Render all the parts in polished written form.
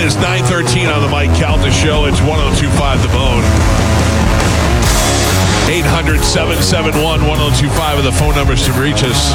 is 9:13 on the Mike Calta Show. It's 102.5 The Bone. 800-771-1025 are the phone numbers to reach us.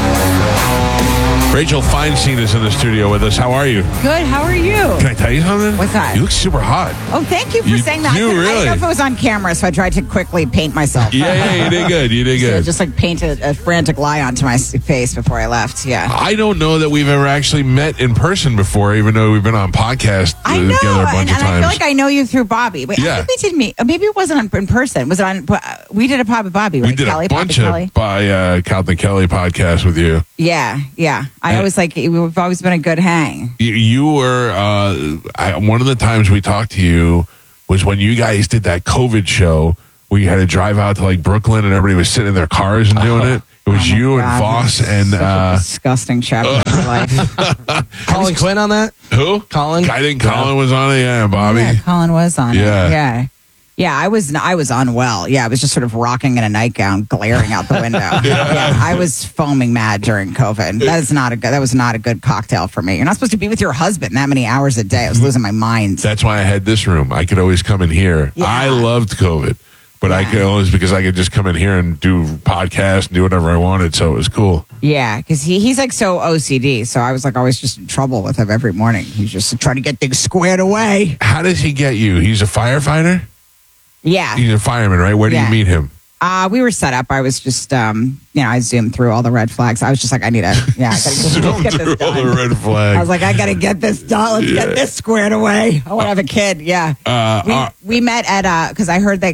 Rachel Feinstein is in the studio with us. How are you? Good. How are you? Can I tell you something? What's that? You look super hot. Oh, thank you for saying that. You I really? didn't know if it was on camera, so I tried to quickly paint myself. Yeah, you did good. You did So good. just like paint a frantic lie onto my face before I left. Yeah. I don't know that we've ever actually met in person before, even though we've been on podcast I know, together a bunch and of I times. feel like I know you through Bobby. Wait, Yeah. I think we did meet. Maybe it wasn't in person. Was it on? We did a pod with Bobby, right? we did Kelly, a bunch Kelly. of Calvin Kelly podcasts with you. Yeah. I And- always like. We've always been a good hang. You were one of the times we talked to you was when you guys did that COVID show where you had to drive out to like Brooklyn and everybody was sitting in their cars and doing it. It was Oh my you God, and Voss and such a disgusting chapter of my life. Colin Quinn on that? who? Colin? I think Colin was on it. Yeah, Bobby. Yeah, Colin was on Yeah. it. Yeah, I was unwell. Yeah, I was just sort of rocking in a nightgown, glaring out the window. Yeah, I was foaming mad during COVID. That was not a good cocktail for me. You're not supposed to be with your husband that many hours a day. I was losing my mind. That's why I had this room. I could always come in here. Yeah. I loved COVID, but I could always because I could just come in here and do podcasts and do whatever I wanted. So it was cool. Yeah, because he's like so OCD. So I was like always just in trouble with him every morning. He's just trying to get things squared away. How does he get you? He's a firefighter? Yeah. He's a fireman, right? Where do you Yeah. meet him? We were set up. I was just, I zoomed through all the red flags. I was just like, I gotta Zoom get through this all done. the red flags. I was like, I got to get this done. Let's get this squared away. I want to have a kid. Yeah. We met at, because I heard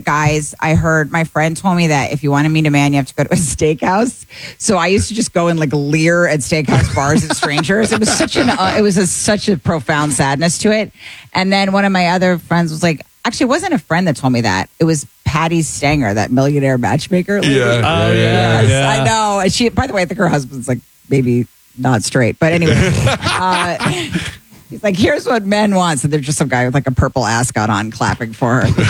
my friend told me that if you want to meet a man, you have to go to a steakhouse. So I used to just go and like leer at steakhouse bars at strangers. It was such a profound sadness to it. And then one of my other friends was like, actually, it wasn't a friend that told me that. It was Patty Stanger, that millionaire matchmaker. lady. Yes, I know. And she, by the way, I think her husband's like maybe not straight, but anyway, he's like, here's what men want. So there's just some guy with like a purple ascot on clapping for her.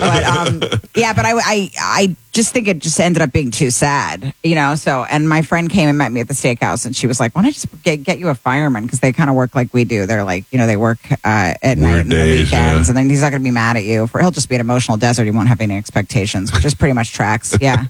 But I just think it just ended up being too sad, So, and my friend came and met me at the steakhouse, and she was like, "Why don't I just get you a fireman? Because they kind of work like we do. They're like, they work at night and the days, weekends, yeah. and then he's not going to be mad at you. He'll just be an emotional desert. He won't have any expectations, which is pretty much tracks. Yeah."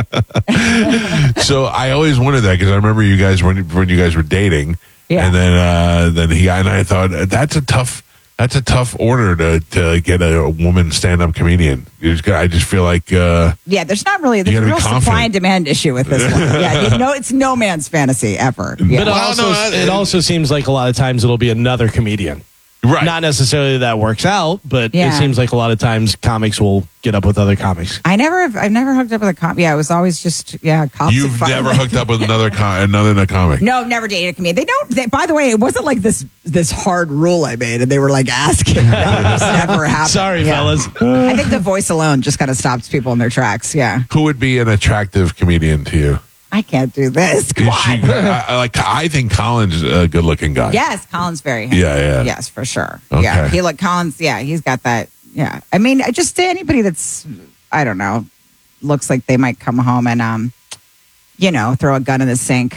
So I always wondered that because I remember you guys when you guys were dating, Yeah. and then he and I thought that's a tough order to get a woman stand-up comedian. I just feel like There's not really there's a gotta be real supply confident. and demand issue with this one. Yeah, it's no man's fantasy ever. Yeah. But it also seems like a lot of times it'll be another comedian. right. Not necessarily that works out, but Yeah. it seems like a lot of times comics will get up with other comics. I've never hooked up with a cop. Yeah, it was always just cops. You've and fun. never hooked up with another comic. No, never dated a comedian. By the way, it wasn't like this hard rule I made, and they were like asking. That just never happened. Sorry, Yeah. fellas. I think the voice alone just kind of stops people in their tracks. Yeah, Who would be an attractive comedian to you? I can't do this. Come Is she- on. I think Colin's a good-looking guy. Yes, Colin's very handsome. Yeah. Yes, for sure. Okay. Yeah, Colin's. Yeah, he's got that. Yeah, I mean, just anybody that's I don't know, looks like they might come home and throw a gun in the sink.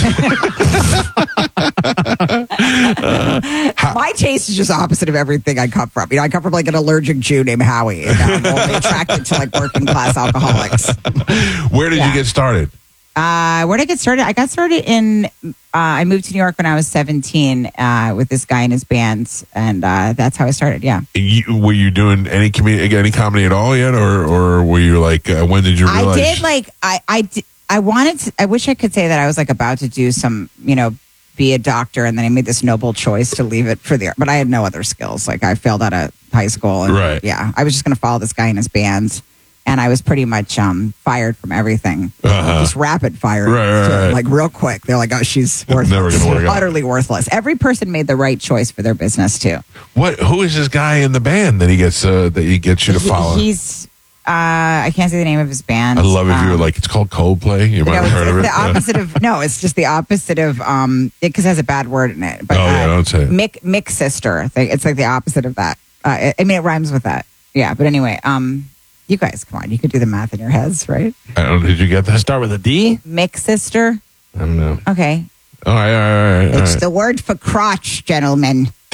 My taste is just opposite of everything I come from. I come from like an allergic Jew named Howie, and I'm only attracted to like working class alcoholics. Where did you get started? Where did I get started? I got started in. I moved to New York when I was 17 with this guy in his band, and that's how I started. Yeah. Were you doing any comedy at all yet, or were you like when did you realize? I did like I wanted to, I wish I could say that I was like about to do some be a doctor, and then I made this noble choice to leave it for the art. But I had no other skills. Like I failed out of high school, and Right. yeah, I was just going to follow this guy in his band. And I was pretty much fired from everything. Just rapid fired. Right. Like real quick. They're like, oh, she's worthless. Never gonna work out. Utterly worthless. Every person made the right choice for their business too. Who is this guy in the band that he gets you to follow? He's I can't say the name of his band. I love if you were like, it's called Coldplay. You might have heard of it. It's the opposite of no. It's just the opposite of because it has a bad word in it. But, don't say it. Mick sister. It's like the opposite of that. I mean, it rhymes with that. Yeah. But anyway, you guys, come on. You could do the math in your heads, right? Did you get that? Start with a D? Mick sister. I don't know. Okay. All right. It's the word for crotch, gentlemen.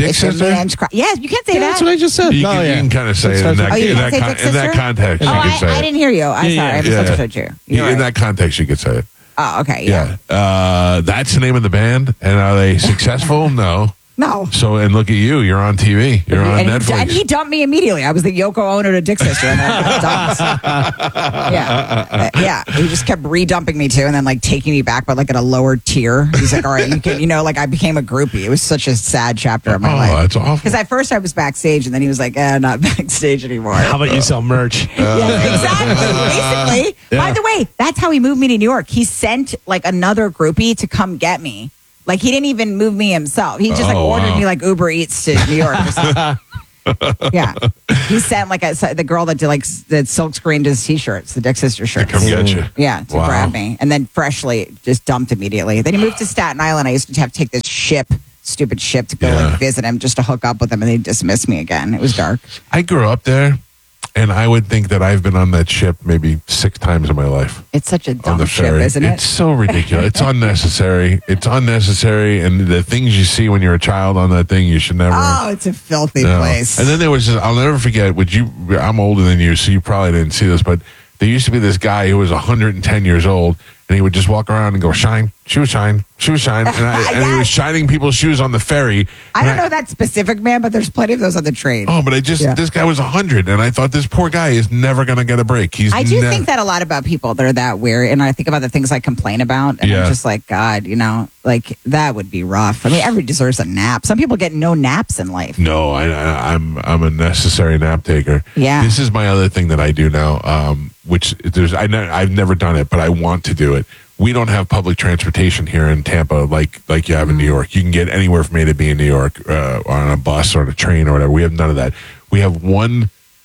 Dick if your sister? man's yes, you can't say that. That's what I just said. You can kind of say it in that, Oh, you in, can't that say con- dick in that sister? context. Oh, you could say I it. didn't hear you. I'm Yeah, sorry. I yeah. misunderstood you. You're In right. that context, you could say it. Oh, okay. Yeah. Yeah. That's the name of the band. And are they successful? No. No. So, and look at you. You're on TV. You're on Netflix. And he dumped me immediately. I was the Yoko Ono to Dick sister. And then I got dumped. Yeah. He just kept re-dumping me too, and then like taking me back, but like at a lower tier. He's like, all right, you can, like I became a groupie. It was such a sad chapter of my life. Oh, that's awful. Because at first I was backstage, and then he was like, not backstage anymore. How about you sell merch? Yeah, exactly. Basically. By the way, that's how he moved me to New York. He sent like another groupie to come get me. Like he didn't even move me himself. He just ordered me like Uber Eats to New York or something. Yeah. He sent like the girl that did like that silk screened his t-shirts, the Dick Sister shirts. Come get you. Yeah, to grab me. And then freshly just dumped immediately. Then he moved to Staten Island. I used to have to take this stupid ship to go like visit him just to hook up with him, and they dismissed me again. It was dark. I grew up there, and I would think that I've been on that ship maybe 6 times in my life. It's such a On dumb the ship, ferry. isn't it? It's so ridiculous. It's unnecessary. It's unnecessary. And the things you see when you're a child on that thing, you should never. Oh, it's a filthy No. place. And then there was I'll never forget, I'm older than you, so you probably didn't see this, but there used to be this guy who was 110 years old, and he would just walk around and go, shine, shoe shine, shoe shine. And he was shining people's shoes on the ferry. I don't know that specific man, but there's plenty of those on the train. Oh, but this guy was 100, and I thought this poor guy is never going to get a break. I do think that a lot about people that are that weird, and I think about the things I complain about, and I'm just like, God, like that would be rough. I mean, everybody deserves a nap. Some people get no naps in life. No, I'm a necessary nap taker. Yeah. This is my other thing that I do now, which I've never done it, but I want to do it. We don't have public transportation here in Tampa like you have in New York. You can get anywhere from A to B in New York on a bus or on a train or whatever. We have none of that. We have one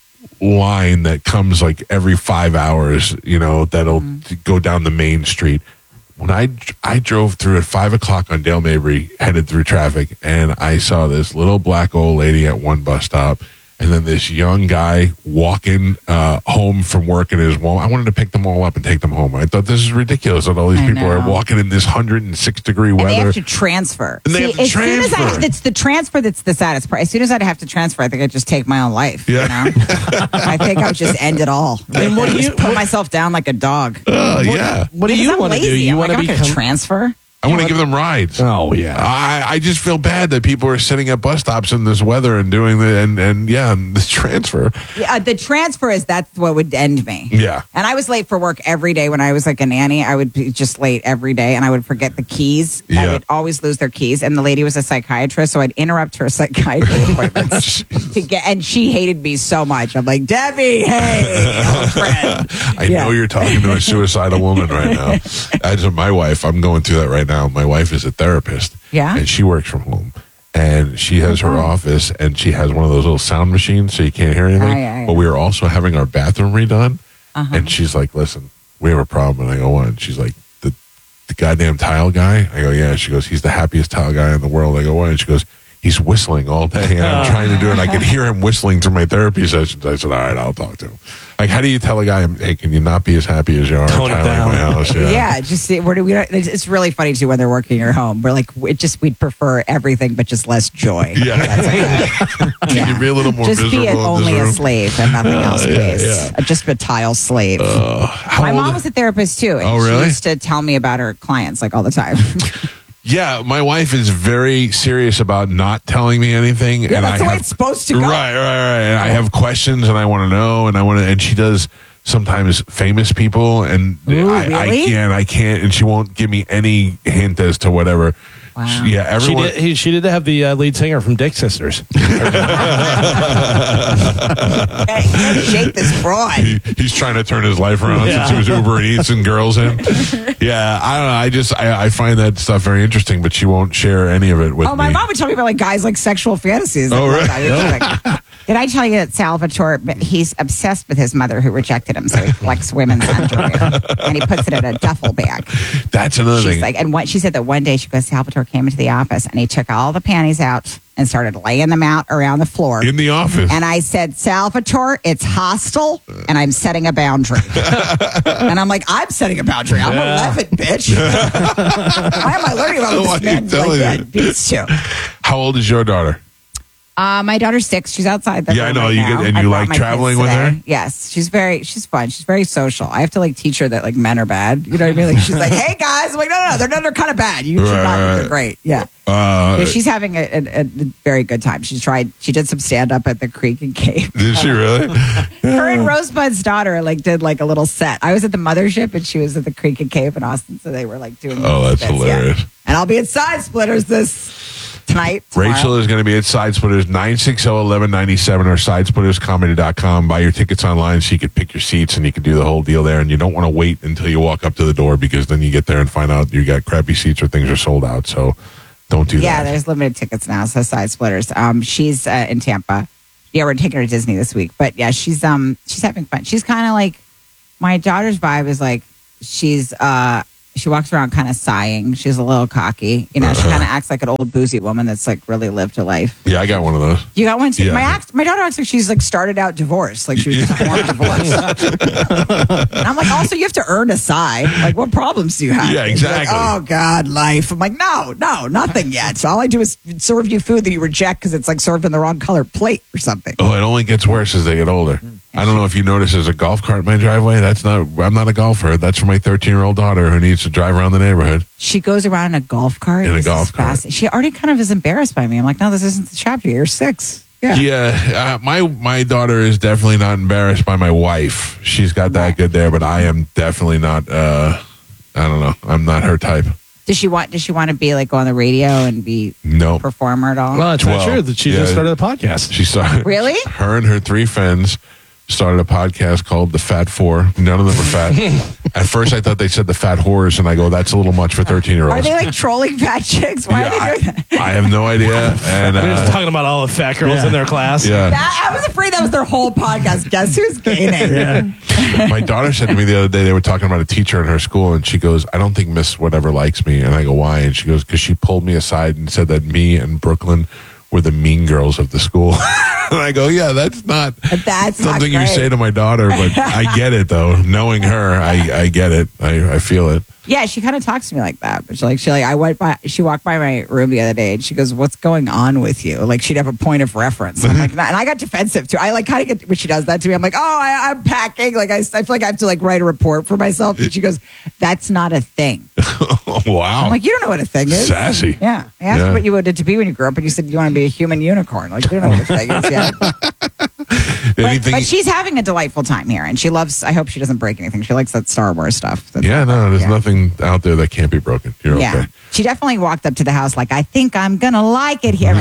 line that comes like every 5 hours, that'll go down the main street. When I drove through at 5 o'clock on Dale Mabry, headed through traffic, and I saw this little black old lady at one bus stop, and then this young guy walking home from work in his Walmart. I wanted to pick them all up and take them home. I thought this is ridiculous that all these people are walking in this 106-degree weather. And they have to transfer. And they have to as soon as transfer. it's the transfer that's the saddest part. As soon as I'd have to transfer, I think I'd just take my own life. Yeah. I think I would just end it all. And what do you put myself down like a dog? Yeah. What do Because you I'm want to do? lazy. You I'm want to like, I'm not become? gonna transfer? I want to give them rides. Oh yeah. I just feel bad that people are sitting at bus stops in this weather and doing and this transfer. Yeah, the transfer that's what would end me. Yeah. And I was late for work every day when I was like a nanny. I would be just late every day, and I would forget the keys. I Yeah. would always lose their keys. And the lady was a psychiatrist, so I'd interrupt her psychiatry appointments and she hated me so much. I'm like, Debbie, hey, old friend. I know you're talking to a suicidal woman right now. As my wife, I'm going through that right now. My wife is a therapist. Yeah. And she works from home. And she has her office, and she has one of those little sound machines so you can't hear anything. yeah. But we are also having our bathroom redone. Uh-huh. And she's like, listen, we have a problem. And I go, what? And she's like, the goddamn tile guy? I go, yeah. She goes, he's the happiest tile guy in the world. I go, what? And she goes, he's whistling all day. And I'm trying to do it. I could hear him whistling through my therapy sessions. I said, all right, I'll talk to him. Like, how do you tell a guy, hey, can you not be as happy as you are Tone it tiling down. my house? Yeah, just see, it's really funny too when they're working at home. We're like, we'd prefer everything, but just less joy. Yeah. Can you be a little more Just miserable be in this only a room? slave and nothing else, please. yeah. Just a tile slave. How My old- mom was a therapist too. And Oh, really? She used to tell me about her clients like all the time. Yeah, my wife is very serious about not telling me anything. Yeah, and that's I the way have, it's supposed to go. Right. And I have questions, and I want to know, and she does sometimes famous people, and Ooh, I really? can't, and she won't give me any hint as to whatever. Wow. Yeah, everyone. She did have the lead singer from Dick Sisters. Hey, shake this fraud. He's trying to turn his life around since he was Uber Eats and girls in. Yeah, I don't know. I find that stuff very interesting, but she won't share any of it with me. Oh, my mom would tell me about like guys like sexual fantasies. Oh, really? Did I tell you that Salvatore, he's obsessed with his mother who rejected him, so he collects women's underwear and he puts it in a duffel bag. That's another She's thing. like, and she said that one day she goes, Salvatore came into the office and he took all the panties out and started laying them out around the floor. In the office. And I said, Salvatore, it's hostile and I'm setting a boundary. And I'm like, I'm setting a boundary. I'm 11, bitch. Why am I learning about Why this are you man telling like me? that? Beats too. How old is your daughter? My daughter's 6. She's outside. Yeah, I know. You get, and you like traveling with her? Yes, she's fun. She's very social. I have to like teach her that like men are bad. You know what I mean? Like she's like, hey guys, I'm like no, they're kind of bad. You should not. They're great. Yeah. She's having a very good time. She did some stand up at the Creek and Cave. Did she really? Her and Rosebud's daughter like did like a little set. I was at the Mothership and she was at the Creek and Cave in Austin, so they were like doing. Oh, that's hilarious. Yeah. And I'll be at Side Splitters tonight. Tomorrow. Rachel is going to be at Side Splitters 960-1197 or sidesplitterscomedy.com. Buy your tickets online so you can pick your seats and you can do the whole deal there. And you don't want to wait until you walk up to the door because then you get there and find out you got crappy seats or things are sold out. So don't do that. Yeah, there's limited tickets now. So Side Splitters. She's in Tampa. Yeah, we're taking her to Disney this week. But yeah, she's having fun. She's kind of like my daughter's vibe is like she walks around kind of sighing. She's a little cocky. You know, she kind of acts like an old boozy woman that's like really lived a life. Yeah, I got one of those. You got one too? Yeah. My daughter acts like she's like started out divorced. Like she was just born divorced. And I'm like, also you have to earn a sigh. Like what problems do you have? Yeah, exactly. Like, oh God, life. I'm like, no, nothing yet. So all I do is serve you food that you reject because it's like served in the wrong colored plate or something. Oh, it only gets worse as they get older. I don't know if you notice there's a golf cart in my driveway. I'm not a golfer. That's for my 13-year-old daughter who needs to drive around the neighborhood. She goes around in a golf cart. In a golf cart. She already kind of is embarrassed by me. I'm like, no, this isn't the chapter. You're 6. Yeah. My daughter is definitely not embarrassed by my wife. She's got that good there, but I am definitely not. I don't know. I'm not her type. Does she want to be like go on the radio and be a performer at all? Well, it's not true. She just started a podcast. She started. Really? Her and her 3 friends started a podcast called The Fat Four. None of them are fat. At first, I thought they said the fat whores, and I go, that's a little much for 13-year-olds. Are they like trolling fat chicks? Why are they doing that? I have no idea. And they're just talking about all the fat girls in their class. Yeah. I was afraid that was their whole podcast. Guess who's gaining? My daughter said to me the other day, they were talking about a teacher in her school, and she goes, I don't think Miss Whatever likes me. And I go, why? And she goes, because she pulled me aside and said that me and Brooklyn were the mean girls of the school. And I go, yeah, that's something you say to my daughter, but I get it though. Knowing her, I get it. I feel it. Yeah, she kind of talks to me like that. But she walked by my room the other day and she goes, what's going on with you? Like she'd have a point of reference. I'm like, and I got defensive too. I like kind of get when she does that to me. I'm like, I'm packing. Like I feel like I have to like write a report for myself. And she goes, that's not a thing. Wow. I'm like, you don't know what a thing is. Sassy. Yeah. I asked you what you wanted to be when you grew up and you said you want to be a human unicorn. Like, you don't know what a thing is yet. But she's having a delightful time here, and I hope she doesn't break anything. She likes that Star Wars stuff. There's nothing out there that can't be broken. You're okay. She definitely walked up to the house like, I think I'm going to like it here. We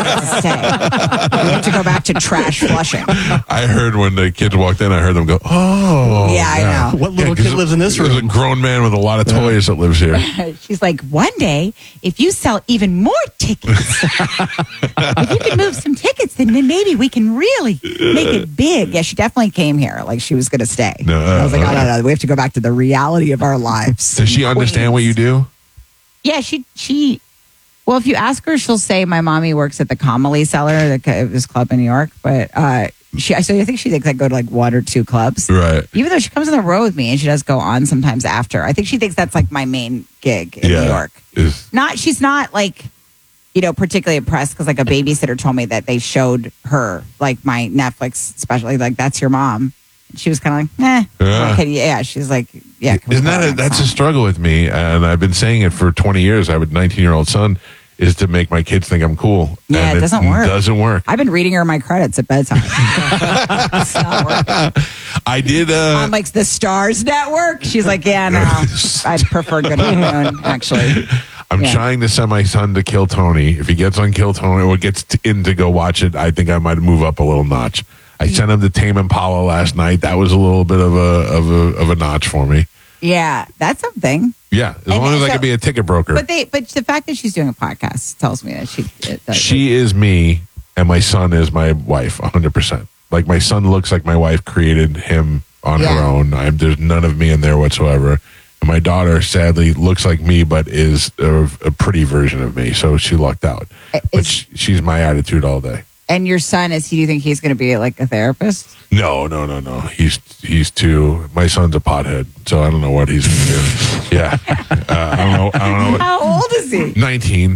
have to go back to trash flushing. I heard when the kids walked in, I heard them go, oh. Yeah, I know. What little kid lives in this room? There's a grown man with a lot of toys that lives here. She's like, one day, if you sell even more tickets, if you can move some tickets, then maybe we can really make it big. Yeah, she definitely came here like she was going to stay. I was like, no. We have to go back to the reality of our lives. Does she understand what you do? Yeah, she. Well, if you ask her, she'll say my mommy works at the Comely Cellar, this club in New York. But so I think she thinks I go to like 1 or 2 clubs. Right. Even though she comes on the road with me and she does go on sometimes after. I think she thinks that's like my main gig in New York. She's not like, particularly impressed because like a babysitter told me that they showed her like my Netflix special, like that's your mom. She was kind of like, she's like, yeah. Isn't that's a struggle with me? And I've been saying it for 20 years. I have a 19-year-old son is to make my kids think I'm cool. Yeah, and it doesn't work. It doesn't work. I've been reading her my credits at bedtime. It's not working. I did. On like the Stars Network. She's like, yeah, no, I'd prefer Good Moon, actually. I'm trying to send my son to Kill Tony. If he gets on Kill Tony or gets in to go watch it, I think I might move up a little notch. I sent him to Tame Impala last night. That was a little bit of a notch for me. Yeah, that's something. Yeah, as long as I could be a ticket broker. But the fact that she's doing a podcast tells me that she is me, and my son is my wife, 100%. Like my son looks like my wife created him on her own. There's none of me in there whatsoever. And my daughter, sadly, looks like me, but is a pretty version of me. So she lucked out. But she's my attitude all day. And your son, do you think he's going to be like a therapist? No. He's too. My son's a pothead, so I don't know what he's going to do. Yeah, I don't know. How old is he? 19.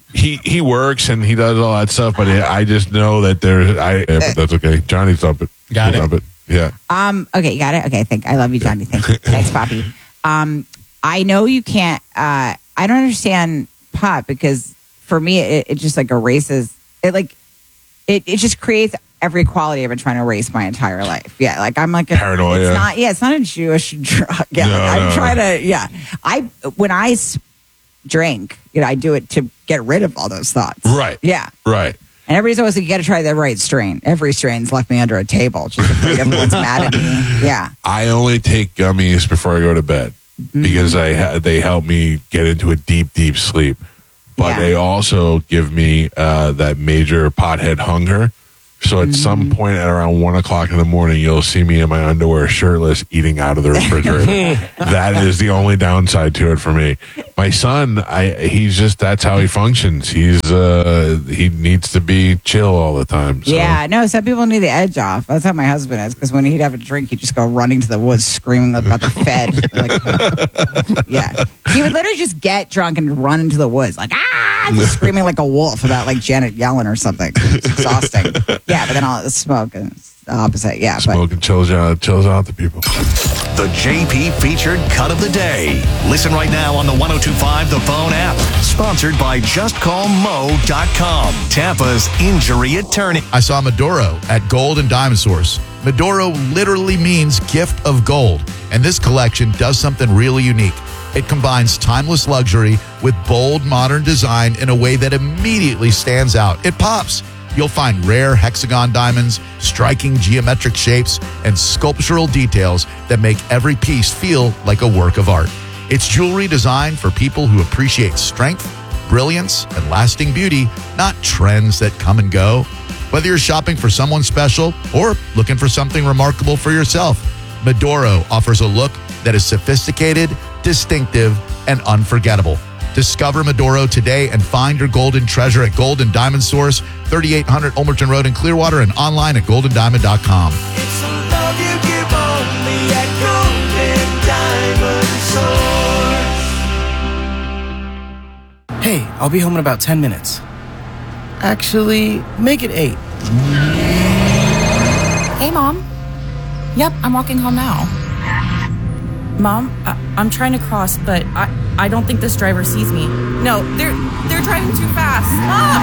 he works and he does all that stuff, but I just know that but that's okay. Johnny's up it. Got it. Yeah. Okay, you got it. Okay, I love you, Johnny. Thanks, Poppy. I know you can't. I don't understand pot because for me, it just like erases it. Like it just creates every quality I've been trying to erase my entire life. Yeah, like I'm like paranoia. It's not a Jewish drug. Yeah, No, I'm trying to. Yeah, when I drink, I do it to get rid of all those thoughts. Right. Yeah. Right. And everybody's always like, you got to try the right strain. Every strain's left me under a table. Just everyone's mad at me. Yeah. I only take gummies before I go to bed because they help me get into a deep, deep sleep. But they also give me that major pothead hunger. So at some point at around 1 o'clock in the morning, you'll see me in my underwear, shirtless, eating out of the refrigerator. That is the only downside to it for me. My son, that's how he functions. He needs to be chill all the time. So. Yeah, no, some people need the edge off. That's how my husband is, because when he'd have a drink, he'd just go running to the woods screaming about the Fed. Yeah. He would literally just get drunk and run into the woods, like, just screaming like a wolf about like Janet Yellen or something. It's exhausting. Yeah, but then all the smoke and it's the opposite. Yeah, smoking chills out the people. The JP featured cut of the day. Listen right now on the 102.5 The Phone app. Sponsored by JustCallMo.com. Tampa's injury attorney. I saw Maduro at Gold and Diamond Source. Maduro literally means gift of gold, and this collection does something really unique. It combines timeless luxury with bold modern design in a way that immediately stands out. It pops. You'll find rare hexagon diamonds, striking geometric shapes, and sculptural details that make every piece feel like a work of art. It's jewelry designed for people who appreciate strength, brilliance, and lasting beauty, not trends that come and go. Whether you're shopping for someone special or looking for something remarkable for yourself, Maduro offers a look that is sophisticated, distinctive, and unforgettable. Discover Maduro today and find your golden treasure at Gold and Diamond Source, 3800 Ulmerton Road in Clearwater, and online at goldendiamond.com. It's a love you give only at Gold and Diamond Source. Hey, I'll be home in about 10 minutes. Actually, make it 8. Hey, Mom. Yep, I'm walking home now. Mom, I'm trying to cross, but I don't think this driver sees me. No, they're driving too fast.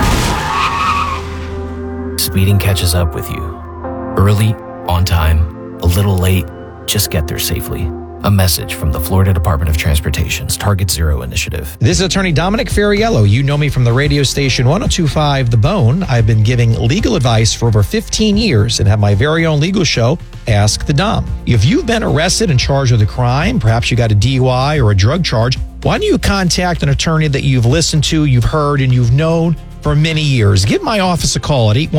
Mom! Speeding catches up with you. Early, on time, a little late, just get there safely. A message from the Florida Department of Transportation's Target Zero initiative. This is Attorney Dominic Ferriello. You know me from the radio station 102.5 The Bone. I've been giving legal advice for over 15 years and have my very own legal show, Ask the Dom. If you've been arrested and charged with a crime, perhaps you got a DUI or a drug charge, why don't you contact an attorney that you've listened to, you've heard, and you've known for many years? Give my office a call at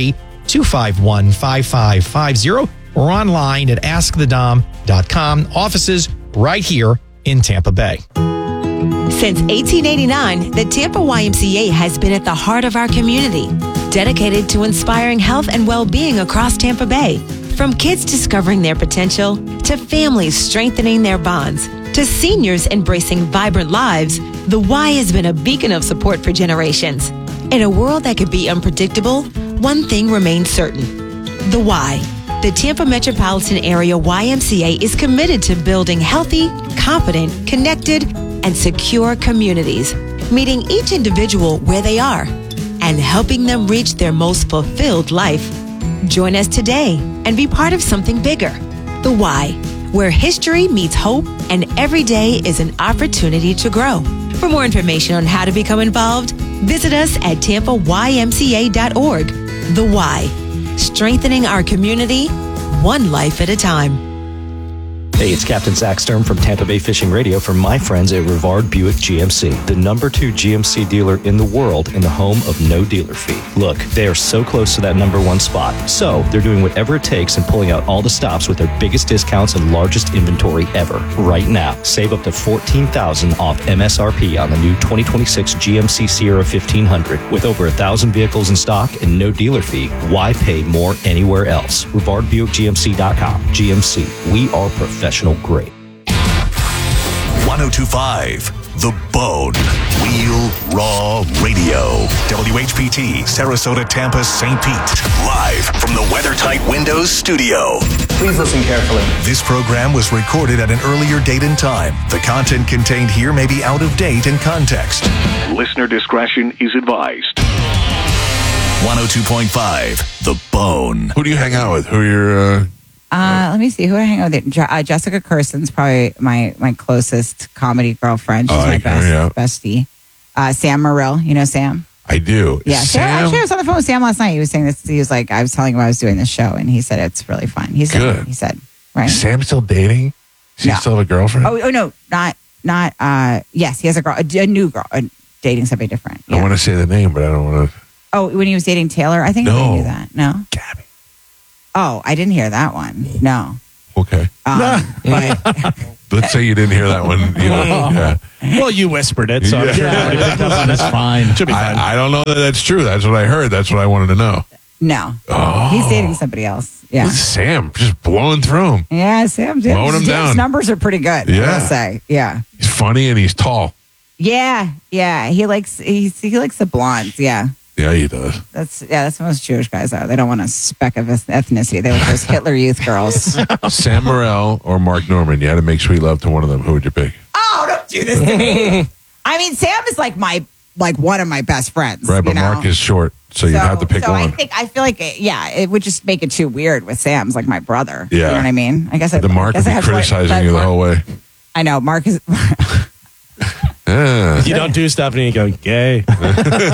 813-251-5550 or online at askthedom.com. Offices right here in Tampa Bay. Since 1889, the Tampa YMCA has been at the heart of our community, dedicated to inspiring health and well-being across Tampa Bay. From kids discovering their potential, to families strengthening their bonds, to seniors embracing vibrant lives, the Y has been a beacon of support for generations. In a world that could be unpredictable, one thing remains certain: the Y. The Tampa Metropolitan Area YMCA is committed to building healthy, confident, connected, and secure communities, meeting each individual where they are and helping them reach their most fulfilled life. Join us today and be part of something bigger. The Y, where history meets hope and every day is an opportunity to grow. For more information on how to become involved, visit us at tampaymca.org. The Y, strengthening our community, one life at a time. Hey, it's Captain Zach Stern from Tampa Bay Fishing Radio for my friends at Rivard Buick GMC, the #2 GMC dealer in the world and the home of no dealer fee. Look, they are so close to that #1 spot, so they're doing whatever it takes and pulling out all the stops with their biggest discounts and largest inventory ever. Right now, save up to $14,000 off MSRP on the new 2026 GMC Sierra 1500. With over 1,000 vehicles in stock and no dealer fee, why pay more anywhere else? RivardBuickGMC.com. GMC, we are professional grade. 102.5 The Bone. Real Raw Radio. WHPT, Sarasota, Tampa, St. Pete. Live from the WeatherTight Windows studio. Please listen carefully. This program was recorded at an earlier date and time. The content contained here may be out of date in context. Listener discretion is advised. 102.5, The Bone. Who do you hang out with? Who are your... Let me see. Who do I hang out with? Jessica Kirsten's probably my closest comedy girlfriend. She's my bestie. Sam Morrill. You know Sam? I do. Yeah. Sam, actually, I was on the phone with Sam last night. He was saying this. He was like, I was telling him I was doing this show, and he said it's really fun. He said, Good. He said, right? Is Sam still dating? Does he still have a girlfriend? Oh no, not. Yes, he has a girl, a new girl, dating somebody different. Yeah. I want to say the name, but I don't want to. Oh, when he was dating Taylor, I think I knew that. No, Gabby. Oh, I didn't hear that one. No. Okay. But Let's say you didn't hear that one. You know, yeah. Well, you whispered it, so I'm sure everybody picked up on it. That's fine. Should be fine. I don't know that that's true. That's what I heard. That's what I wanted to know. no, Oh. he's dating somebody else. Yeah. Sam just blowing through him. Yeah, Sam's Mowing him down. numbers are pretty good. I Yeah. will say. Yeah. He's funny and he's tall. Yeah. He likes the blondes. Yeah. Yeah, he does. That's what most Jewish guys are. They don't want a speck of ethnicity. They like those Hitler Youth girls. Sam Morril or Mark Norman. You had to make sweet love to one of them. Who would you pick? Oh, don't do this to me. I mean, Sam is like one of my best friends. Right, but you know? Mark is short, so you'd have to pick one. I feel like it would just make it too weird with Sam's like my brother. Yeah. You know what I mean? I guess The Mark would be criticizing you the whole way. I know Mark is. Yeah. You don't do stuff and you go, gay. No,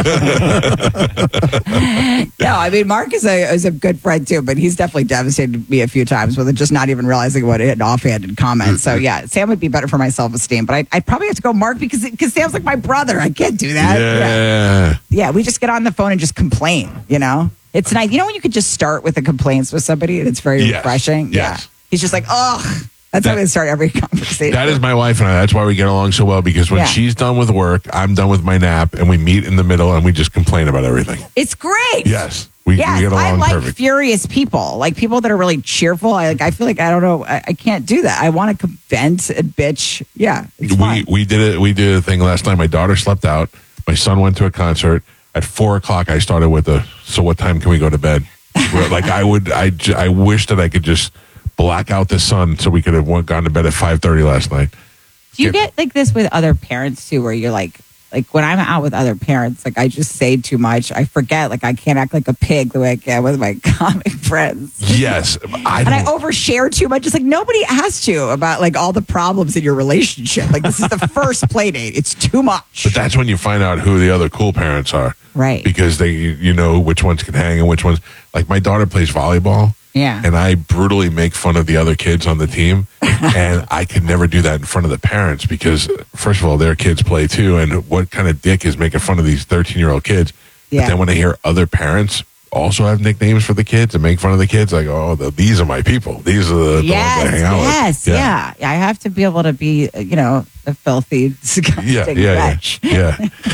I mean Mark is a good friend too, but he's definitely devastated me a few times with it, just not even realizing what an offhanded comment. So yeah, Sam would be better for my self-esteem, but I'd probably have to go Mark because Sam's like my brother. I can't do that. Yeah, we just get on the phone and just complain. You know, it's nice. You know when you could just start with the complaints with somebody and it's very refreshing. Yes. Yeah, he's just like, oh. That's how we start every conversation. That is my wife and I. That's why we get along so well, because when she's done with work, I'm done with my nap, and we meet in the middle and we just complain about everything. It's great. Yes. We get along I like perfect. furious people, like people that are really cheerful. I feel like I don't know. I can't do that. I want to vent and bitch. Yeah, it's fun. We did it. We did a thing last night. My daughter slept out. My son went to a concert. At 4:00, I started with so what time can we go to bed? Like I wish that I could just black out the sun so we could have gone to bed at 5:30 last night. Do you get like this with other parents too, where you're like when I'm out with other parents, like I just say too much. I forget, like I can't act like a pig the way I can with my comic friends. Yes. I overshare too much. It's like nobody asked you about like all the problems in your relationship. Like this is the first play date. It's too much. But that's when you find out who the other cool parents are. Right. Because you know which ones can hang and which ones. Like my daughter plays volleyball. Yeah. And I brutally make fun of the other kids on the team. And I could never do that in front of the parents because, first of all, their kids play too. And what kind of dick is making fun of these 13-year-old kids? Yeah. But then when I hear other parents also have nicknames for the kids and make fun of the kids, I go, these are my people. These are the ones I hang out with. Yeah. I have to be able to be, a filthy disgusting wretch. Yeah.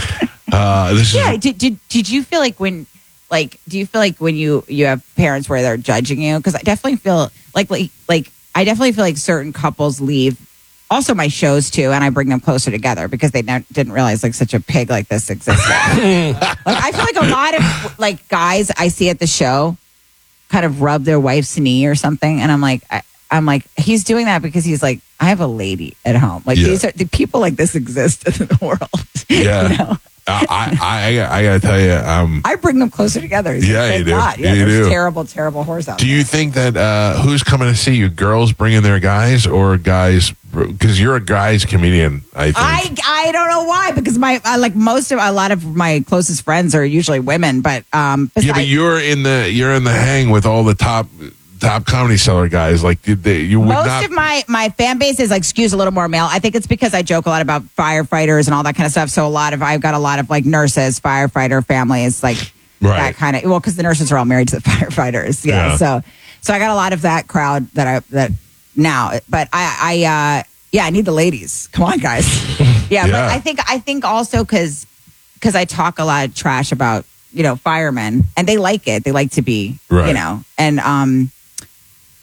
Did you feel like when... Like, do you feel like when you have parents where they're judging you? Because I definitely feel like certain couples leave also my shows too, and I bring them closer together because they didn't realize like such a pig like this existed. Like I feel like a lot of like guys I see at the show kind of rub their wife's knee or something, and I'm like he's doing that because he's like, I have a lady at home. Like these are the people like this exist in the world. Yeah. You know? I gotta tell you, I bring them closer together. You do. Yeah, You do. Terrible horse out Do you think that who's coming to see you? Girls bringing their guys or guys? Because you're a guys comedian, I think. I don't know why, because a lot of my closest friends are usually women, but but you're in the hang with all the top Comedy Cellar guys. Like you would most of my fan base is like skews a little more male. I think it's because I joke a lot about firefighters and all that kind of stuff. So I've got a lot of like nurses, firefighter families, like that kind of. Well, because the nurses are all married to the firefighters. Yeah. So I got a lot of that crowd that now. But I need the ladies. Come on, guys. Yeah. But I think also because I talk a lot of trash about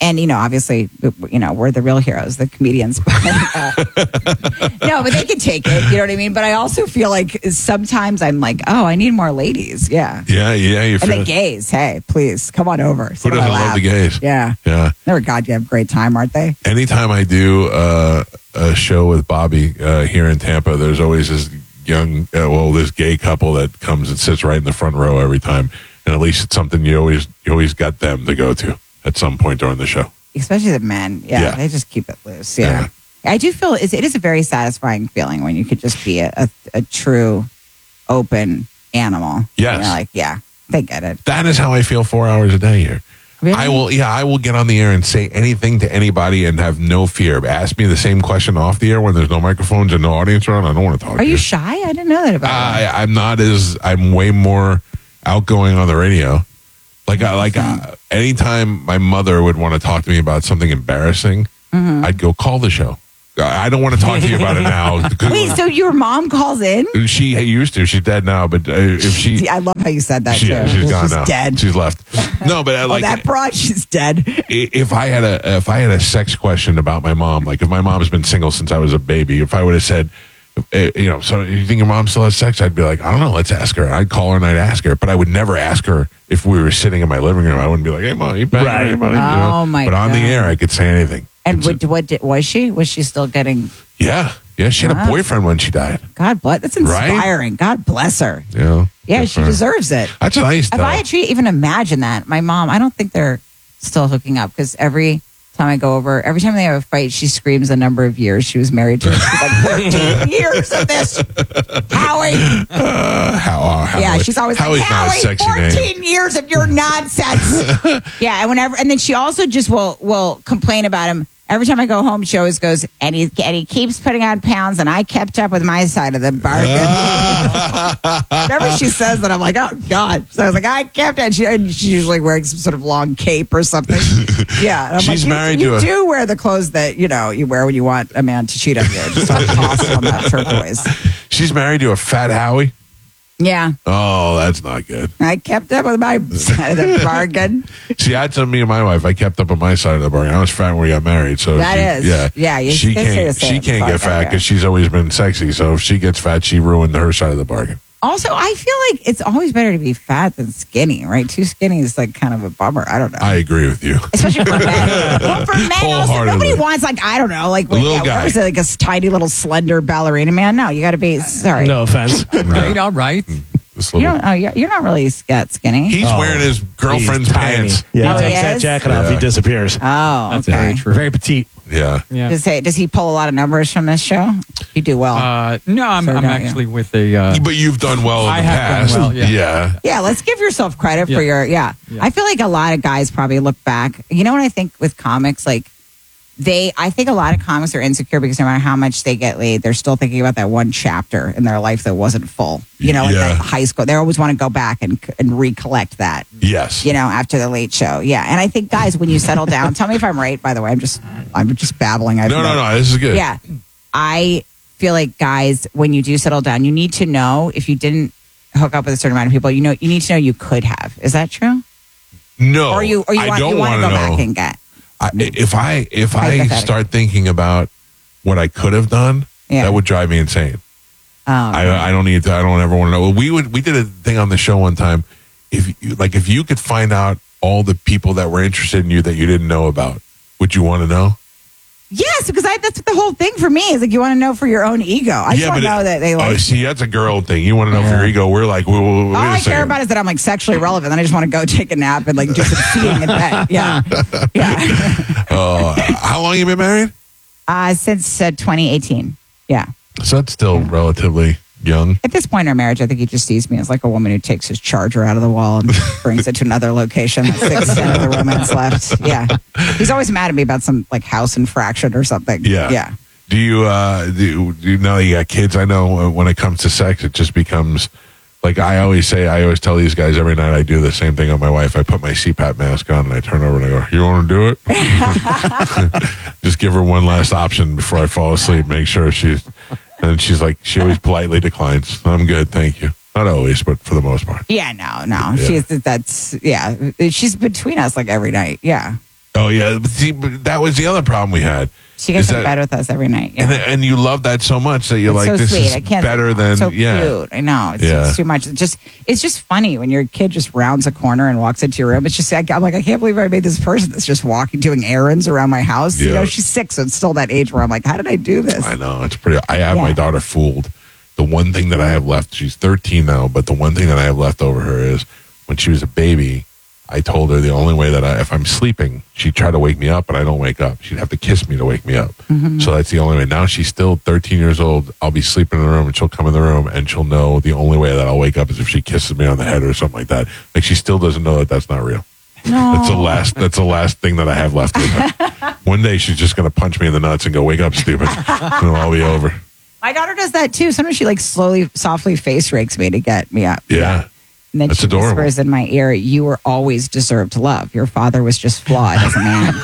And, obviously, we're the real heroes, the comedians. No, but they can take it. You know what I mean? But I also feel like sometimes I'm like, oh, I need more ladies. Yeah. Yeah. You And feel the gays, hey, please, come on over. Who doesn't love the gays? Yeah. Yeah. They're a goddamn great time, aren't they? Anytime I do a show with Bobby here in Tampa, there's always this this gay couple that comes and sits right in the front row every time. And at least it's something you always got them to go to at some point during the show. Especially the men. Yeah. They just keep it loose. Yeah. I do feel it is a very satisfying feeling when you could just be a true, open animal. Yes. And you're like, yeah, they get it. That is how I feel 4 hours a day here. Really? I will get on the air and say anything to anybody and have no fear. Ask me the same question off the air when there's no microphones and no audience around. I don't want to talk to you. Are you shy? I didn't know that about you. I'm way more outgoing on the radio. Anytime my mother would want to talk to me about something embarrassing, I'd go call the show. I don't want to talk to you about it now. Wait, so your mom calls in? She used to. She's dead now. But if she, I love how you said that. she's gone now. Dead. She's left. No, but that broad, she's dead. If I had a sex question about my mom, like if my mom's been single since I was a baby, if I would have said, so you think your mom still has sex? I'd be like, I don't know. Let's ask her. I'd call her and I'd ask her, but I would never ask her if we were sitting in my living room. I wouldn't be like, hey, mom, you banging anybody? Oh my But on God. the air, I could say anything. And what was she? Was she still getting? Yeah. She had a boyfriend when she died. God bless. That's inspiring. Right? God bless her. Yeah, she deserves it. That's nice. If I had even imagine that, my mom, I don't think they're still hooking up because every time I go over, every time they have a fight, she screams the number of years she was married to. She's like 13 years of this. Howie. Yeah, she's always like, Howie, 14 years of your nonsense. Yeah, and then she also just will complain about him. Every time I go home, she always goes, and he keeps putting on pounds, and I kept up with my side of the bargain. Whenever she says that, I'm like, oh, God. So I was like, I kept it. And she's usually wearing some sort of long cape or something. Yeah. And I'm she's like, married you to do wear the clothes that, you wear when you want a man to cheat on you. Just don't toss on that turquoise. She's married to a fat Howie? Yeah. Oh, that's not good. I kept up with my side of the bargain. See, I told me and my wife, I kept up on my side of the bargain. I was fat when we got married, so she can't get fat because she's always been sexy. So if she gets fat, she ruined her side of the bargain. Also, I feel like it's always better to be fat than skinny, right? Too skinny is like kind of a bummer. I don't know. I agree with you. Especially for men. Well, for men, also, nobody wants I don't know, like guy. Was it, like a tiny little slender ballerina man? No, you got to be. Sorry, no offense. Right, all right. You're not really that skinny. He's wearing his girlfriend's pants. Yeah, he takes that jacket off, he disappears. Oh, that's okay. very true. Very petite. Yeah. Does he pull a lot of numbers from this show? You do well. No, I'm actually with a. But you've done well in the past. Done well, yeah. Let's give yourself credit for your. Yeah. I feel like a lot of guys probably look back. You know what I think with comics, like I think a lot of comics are insecure because no matter how much they get laid, they're still thinking about that one chapter in their life that wasn't full. Like that high school. They always want to go back and recollect that. Yes. After the Late Show. Yeah. And I think, guys, when you settle down, tell me if I'm right, by the way. I'm just babbling. No. This is good. Yeah. I feel like, guys, when you do settle down, you need to know if you didn't hook up with a certain amount of people, you need to know you could have. Is that true? No. Or you want to go back and get. If I start thinking about what I could have done, that would drive me insane. Oh, I don't ever want to know. We did a thing on the show one time. If you could find out all the people that were interested in you that you didn't know about, would you want to know? Yes, because that's the whole thing for me is like you want to know for your own ego. I just want to know that they like. Oh, see, that's a girl thing. You want to know for your ego. We're like, all I care about is that I'm like sexually relevant. Then I just want to go take a nap and like do some feeding in bed. Yeah. How long have you been married? Since 2018. Yeah. So that's still relatively young. At this point in our marriage, I think he just sees me as like a woman who takes his charger out of the wall and brings it to another location. That's the extent of the romance left. Yeah. He's always mad at me about some like house infraction or something. Yeah. Do you know you got kids? I know when it comes to sex, it just becomes like I always tell these guys every night I do the same thing on my wife. I put my CPAP mask on and I turn over and I go, you want to do it? Just give her one last option before I fall asleep. Make sure and she's like, she always politely declines. I'm good, thank you. Not always, but for the most part. Yeah, no. Yeah. She's between us like every night. Yeah. Oh yeah, but see, but that was the other problem we had. She gets Is in that- bed with us every night. Yeah. And you love that so much that you're It's like, so this sweet. is I can't. better than so yeah. cute. I know. Yeah. It's too much. It's just funny when your kid just rounds a corner and walks into your room. It's just I'm like, I can't believe I made this person that's just walking, doing errands around my house. You Yeah. know, she's 6, so it's still that age where I'm like, how did I do this? I know it's pretty. I have Yeah. my daughter fooled. The one thing that I have left, she's 13 now, but the one thing that I have left over her is when she was a baby, I told her the only way that if I'm sleeping, she'd try to wake me up, but I don't wake up. She'd have to kiss me to wake me up. Mm-hmm. So that's the only way. Now she's still 13 years old. I'll be sleeping in the room and she'll come in the room and she'll know the only way that I'll wake up is if she kisses me on the head or something like that. Like she still doesn't know that that's not real. No. That's the last thing that I have left with her. One day she's just going to punch me in the nuts and go, wake up, stupid. And it'll all be over. My daughter does that too. Sometimes she like softly face rakes me to get me up. Yeah. And then That's she adorable. whispers in my ear, "You were always deserved love. Your father was just flawed as a man."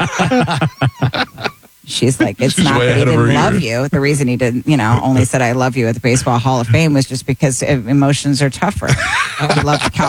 She's like, "It's She's not way that he ahead of her didn't love ear. you. The reason he didn't, only said I love you at the Baseball Hall of Fame was just because emotions are tougher. He loved